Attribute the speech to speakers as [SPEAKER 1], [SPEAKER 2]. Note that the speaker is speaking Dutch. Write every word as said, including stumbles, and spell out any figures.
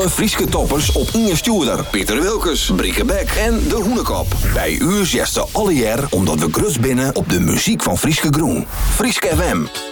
[SPEAKER 1] Alle Frieske toppers op Inge Stuurder, Pieter Wilkes, Brieke Beck en De Hoenekop. Bij u zesde alle jaar omdat we grutst binnen op de muziek van Frieske Groen. Frieske F M.